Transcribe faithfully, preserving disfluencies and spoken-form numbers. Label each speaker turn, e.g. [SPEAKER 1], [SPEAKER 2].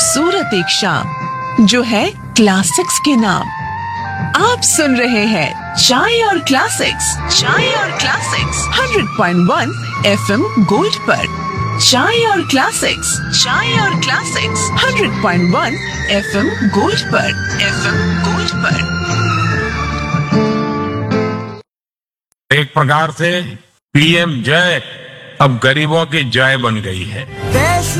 [SPEAKER 1] खूबसूरत एक शाम जो है क्लासिक्स के नाम। आप सुन रहे हैं चाय और क्लासिक्स, चाय और classics hundred point one FM gold पर। चाय और क्लासिक्स, चाय और classics hundred point one FM gold पर, एफएम गोल्ड पर।
[SPEAKER 2] एक प्रकार से पीएम जय अब गरीबों की जय बन गई है।